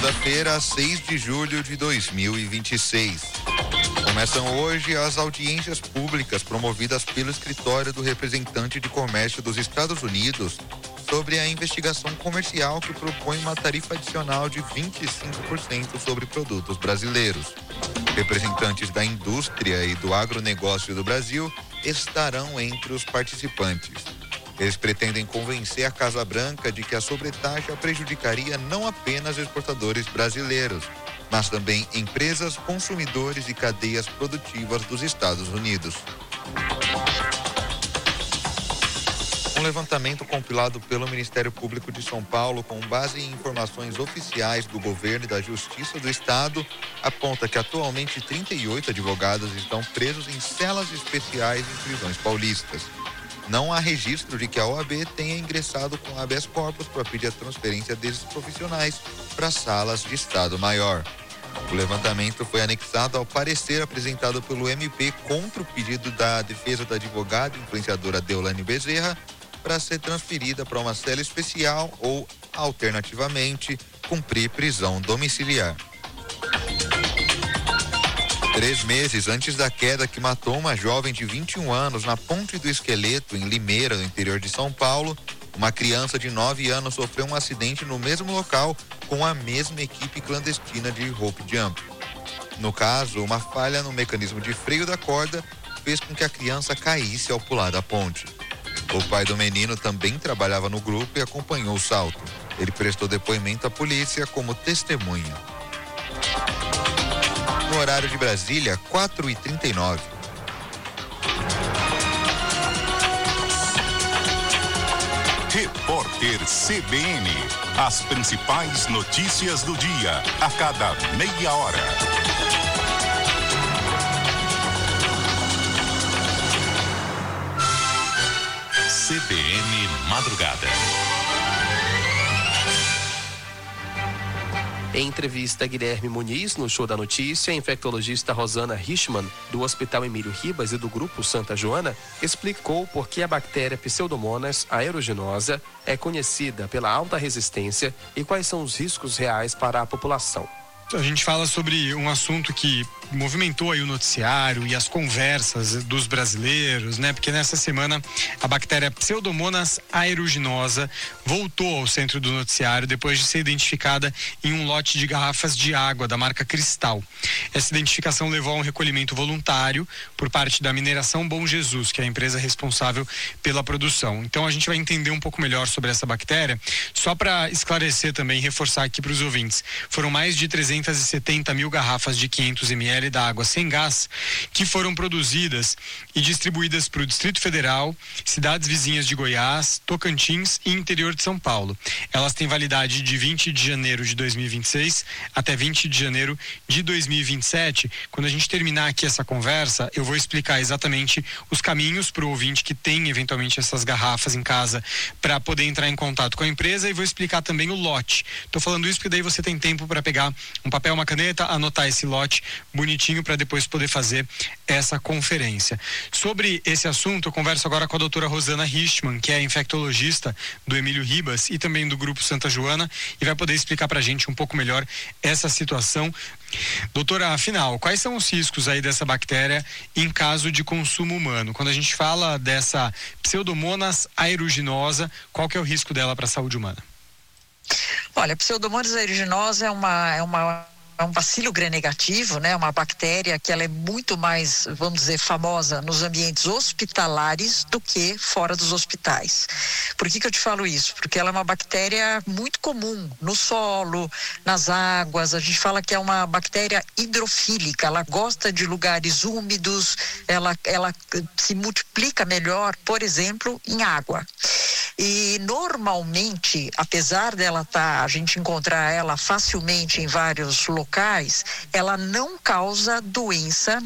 segunda-feira, 6 de julho de 2026. Começam hoje as audiências públicas promovidas pelo Escritório do Representante de Comércio dos Estados Unidos sobre a investigação comercial que propõe uma tarifa adicional de 25% sobre produtos brasileiros. Representantes da indústria e do agronegócio do Brasil estarão entre os participantes. Eles pretendem convencer a Casa Branca de que a sobretaxa prejudicaria não apenas exportadores brasileiros, mas também empresas, consumidores e cadeias produtivas dos Estados Unidos. Um levantamento compilado pelo Ministério Público de São Paulo, com base em informações oficiais do governo e da Justiça do Estado, aponta que atualmente 38 advogados estão presos em celas especiais em prisões paulistas. Não há registro de que a OAB tenha ingressado com habeas corpus para pedir a transferência desses profissionais para salas de Estado Maior. O levantamento foi anexado ao parecer apresentado pelo MP contra o pedido da defesa da advogada influenciadora Deolane Bezerra para ser transferida para uma cela especial ou, alternativamente, cumprir prisão domiciliar. 3 meses antes da queda que matou uma jovem de 21 anos na Ponte do Esqueleto, em Limeira, no interior de São Paulo, uma criança de 9 anos sofreu um acidente no mesmo local com a mesma equipe clandestina de rope jump. No caso, uma falha no mecanismo de freio da corda fez com que a criança caísse ao pular da ponte. O pai do menino também trabalhava no grupo e acompanhou o salto. Ele prestou depoimento à polícia como testemunha. No horário de Brasília, 4h39. Repórter CBN. As principais notícias do dia, a cada meia hora. CBN Madrugada. Em entrevista a Guilherme Muniz, no Show da Notícia, a infectologista Rosana Richman, do Hospital Emílio Ribas e do Grupo Santa Joana, explicou por que a bactéria Pseudomonas aeruginosa é conhecida pela alta resistência e quais são os riscos reais para a população. A gente fala sobre um assunto que movimentou aí o noticiário e as conversas dos brasileiros, né? Porque nessa semana a bactéria Pseudomonas aeruginosa voltou ao centro do noticiário depois de ser identificada em um lote de garrafas de água da marca Cristal. Essa identificação levou a um recolhimento voluntário por parte da Mineração Bom Jesus, que é a empresa responsável pela produção. Então a gente vai entender um pouco melhor sobre essa bactéria. Só para esclarecer também, reforçar aqui para os ouvintes, foram mais de 370 mil garrafas de 500 ml da água sem gás que foram produzidas e distribuídas para o Distrito Federal, cidades vizinhas de Goiás, Tocantins e interior de São Paulo. Elas têm validade de 20 de janeiro de 2026 até 20 de janeiro de 2027. Quando a gente terminar aqui essa conversa, eu vou explicar exatamente os caminhos para o ouvinte que tem eventualmente essas garrafas em casa para poder entrar em contato com a empresa, e vou explicar também o lote. Estou falando isso porque daí você tem tempo para pegar um papel, uma caneta, anotar esse lote bonitinho para depois poder fazer essa conferência. Sobre esse assunto, eu converso agora com a doutora Rosana Richman, que é infectologista do Emílio Ribas e também do Grupo Santa Joana, e vai poder explicar para a gente um pouco melhor essa situação. Doutora, afinal, quais são os riscos aí dessa bactéria em caso de consumo humano? Quando a gente fala dessa Pseudomonas aeruginosa, qual que é o risco dela para a saúde humana? Olha, a Pseudomonas aeruginosa é um bacilo gram-negativo, né? Uma bactéria que ela é muito mais, vamos dizer, famosa nos ambientes hospitalares do que fora dos hospitais. Por que eu te falo isso? Porque ela é uma bactéria muito comum no solo, nas águas. A gente fala que é uma bactéria hidrofílica. Ela gosta de lugares úmidos, ela se multiplica melhor, por exemplo, em água. E normalmente, apesar dela a gente encontrar ela facilmente em vários locais, ela não causa doença